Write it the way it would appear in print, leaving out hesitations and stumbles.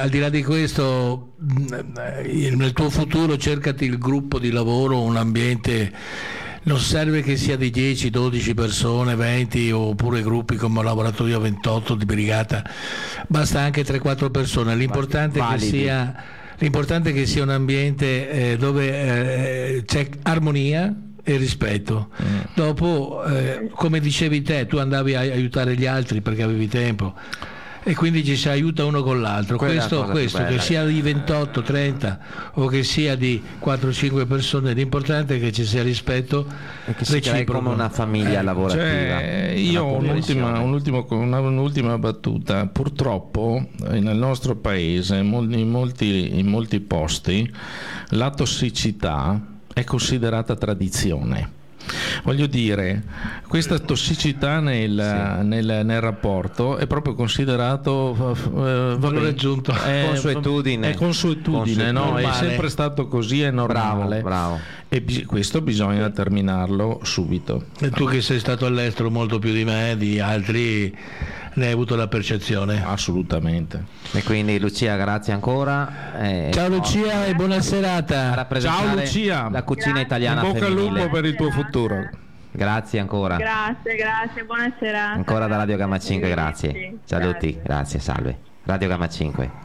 al di là di questo, nel tuo futuro cercati il gruppo di lavoro, un ambiente, non serve che sia di 10, 12 persone, 20, oppure gruppi come ho lavorato io, 28 di brigata, basta anche 3-4 persone, l'importante è che sia un ambiente dove c'è armonia e rispetto. Dopo, come dicevi te, tu andavi a aiutare gli altri perché avevi tempo e quindi ci si aiuta uno con l'altro. Questo che sia di 28, 30 o che sia di 4-5 persone, l'importante è che ci sia rispetto e che si crei come una famiglia lavorativa. Io ho un'ultima battuta. Purtroppo nel nostro paese, in molti posti, la tossicità è considerata tradizione. Voglio dire, questa tossicità nel rapporto è proprio considerato valore aggiunto, consuetudine, no? È sempre stato così, è normale. Bravo. E questo bisogna terminarlo subito. E tu che sei stato all'estero molto più di me, di altri, ne hai avuto la percezione. Assolutamente. E quindi Lucia, grazie ancora. Ciao Lucia e buona serata. Ciao Lucia, la cucina italiana in bocca al femminile. lupo per il tuo futuro. Grazie ancora. Grazie, buona serata. Ancora da Radio Gamma 5, grazie. Saluti, grazie, salve. Radio Gamma 5.